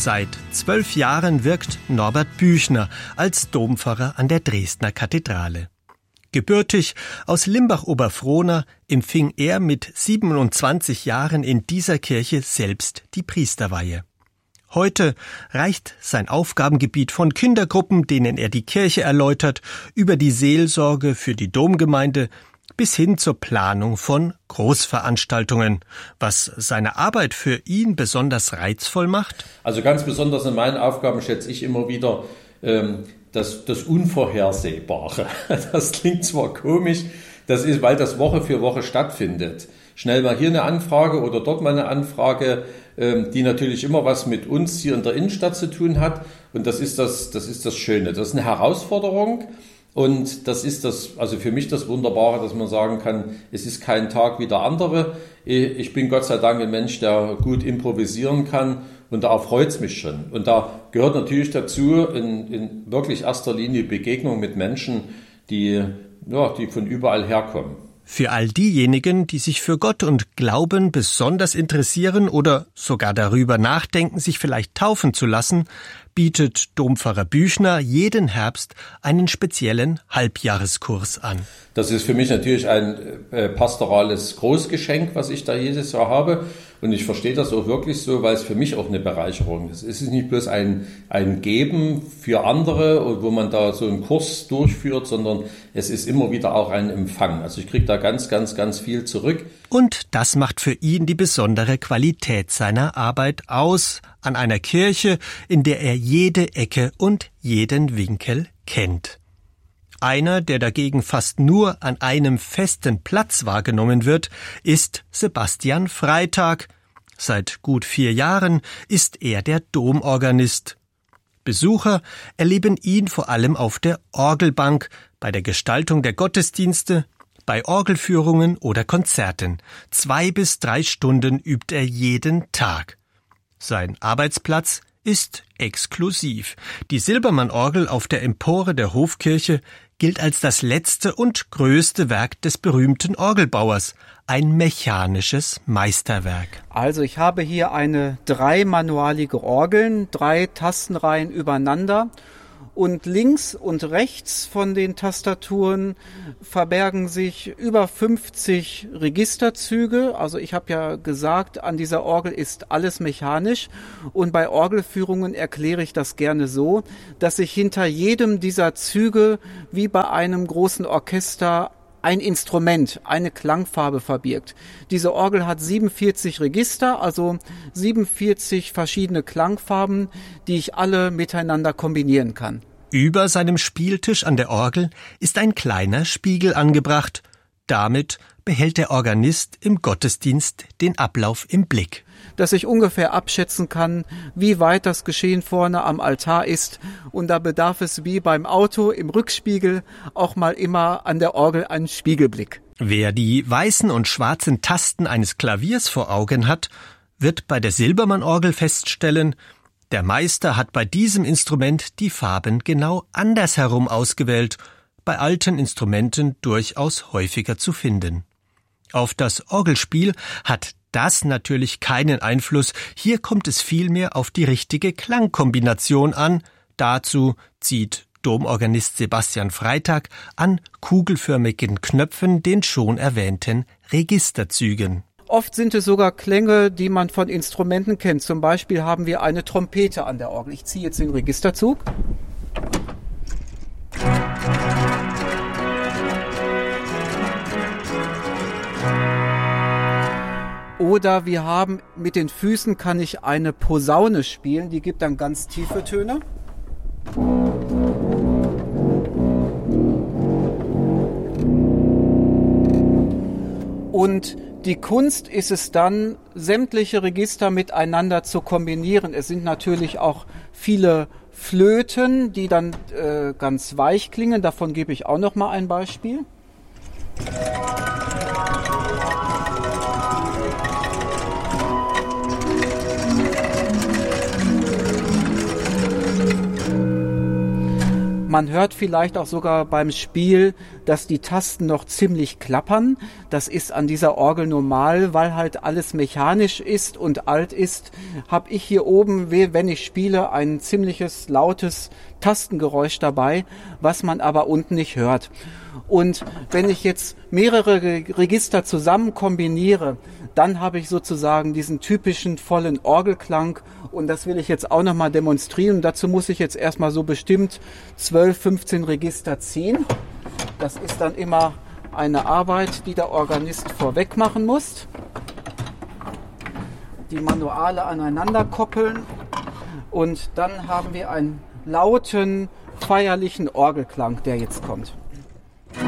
Seit 12 Jahren wirkt Norbert Büchner als Dompfarrer an der Dresdner Kathedrale. Gebürtig aus Limbach-Oberfrohna empfing er mit 27 Jahren in dieser Kirche selbst die Priesterweihe. Heute reicht sein Aufgabengebiet von Kindergruppen, denen er die Kirche erläutert, über die Seelsorge für die Domgemeinde bis hin zur Planung von Großveranstaltungen, was seine Arbeit für ihn besonders reizvoll macht. Also ganz besonders in meinen Aufgaben schätze ich immer wieder das Unvorhersehbare. Das klingt zwar komisch, das ist, weil das Woche für Woche stattfindet. Schnell mal hier eine Anfrage oder dort mal eine Anfrage, die natürlich immer was mit uns hier in der Innenstadt zu tun hat. Und das ist das Schöne. Das ist eine Herausforderung. Und das ist also für mich das Wunderbare, dass man sagen kann, es ist kein Tag wie der andere. Ich bin Gott sei Dank ein Mensch, der gut improvisieren kann und darauf freut es mich schon. Und da gehört natürlich dazu in wirklich erster Linie Begegnung mit Menschen, die von überall herkommen. Für all diejenigen, die sich für Gott und Glauben besonders interessieren oder sogar darüber nachdenken, sich vielleicht taufen zu lassen, bietet Dompfarrer Büchner jeden Herbst einen speziellen Halbjahreskurs an. Das ist für mich natürlich ein pastorales Großgeschenk, was ich da jedes Jahr habe. Und ich verstehe das auch wirklich so, weil es für mich auch eine Bereicherung ist. Es ist nicht bloß ein Geben für andere, wo man da so einen Kurs durchführt, sondern es ist immer wieder auch ein Empfang. Also ich kriege da ganz, ganz, ganz viel zurück. Und das macht für ihn die besondere Qualität seiner Arbeit aus, an einer Kirche, in der er jede Ecke und jeden Winkel kennt. Einer, der dagegen fast nur an einem festen Platz wahrgenommen wird, ist Sebastian Freitag. Seit gut 4 Jahren ist er der Domorganist. Besucher erleben ihn vor allem auf der Orgelbank, bei der Gestaltung der Gottesdienste, bei Orgelführungen oder Konzerten. 2 bis 3 Stunden übt er jeden Tag. Sein Arbeitsplatz ist exklusiv. Die Silbermann-Orgel auf der Empore der Hofkirche gilt als das letzte und größte Werk des berühmten Orgelbauers, ein mechanisches Meisterwerk. Also ich habe hier eine 3-manualige Orgeln, 3 Tastenreihen übereinander. Und links und rechts von den Tastaturen verbergen sich über 50 Registerzüge. Also ich habe ja gesagt, an dieser Orgel ist alles mechanisch. Und bei Orgelführungen erkläre ich das gerne so, dass sich hinter jedem dieser Züge wie bei einem großen Orchester ein Instrument, eine Klangfarbe verbirgt. Diese Orgel hat 47 Register, also 47 verschiedene Klangfarben, die ich alle miteinander kombinieren kann. Über seinem Spieltisch an der Orgel ist ein kleiner Spiegel angebracht. Damit behält der Organist im Gottesdienst den Ablauf im Blick. Dass ich ungefähr abschätzen kann, wie weit das Geschehen vorne am Altar ist. Und da bedarf es wie beim Auto im Rückspiegel auch mal immer an der Orgel einen Spiegelblick. Wer die weißen und schwarzen Tasten eines Klaviers vor Augen hat, wird bei der Silbermann-Orgel feststellen, der Meister hat bei diesem Instrument die Farben genau andersherum ausgewählt, bei alten Instrumenten durchaus häufiger zu finden. Auf das Orgelspiel hat das natürlich keinen Einfluss, hier kommt es vielmehr auf die richtige Klangkombination an. Dazu zieht Domorganist Sebastian Freitag an kugelförmigen Knöpfen den schon erwähnten Registerzügen. Oft sind es sogar Klänge, die man von Instrumenten kennt. Zum Beispiel haben wir eine Trompete an der Orgel. Ich ziehe jetzt den Registerzug. Oder wir haben mit den Füßen kann ich eine Posaune spielen, die gibt dann ganz tiefe Töne. Und die Kunst ist es dann, sämtliche Register miteinander zu kombinieren. Es sind natürlich auch viele Flöten, die dann ganz weich klingen. Davon gebe ich auch noch mal ein Beispiel. Man hört vielleicht auch sogar beim Spiel, dass die Tasten noch ziemlich klappern. Das ist an dieser Orgel normal, weil halt alles mechanisch ist und alt ist. Habe ich hier oben, wenn ich spiele, ein ziemliches lautes Tastengeräusch dabei, was man aber unten nicht hört. Und wenn ich jetzt mehrere Register zusammen kombiniere, dann habe ich sozusagen diesen typischen vollen Orgelklang und das will ich jetzt auch nochmal demonstrieren. Dazu muss ich jetzt erstmal so bestimmt 12, 15 Register ziehen. Das ist dann immer eine Arbeit, die der Organist vorweg machen muss. Die Manuale aneinander koppeln und dann haben wir einen lauten, feierlichen Orgelklang, der jetzt kommt.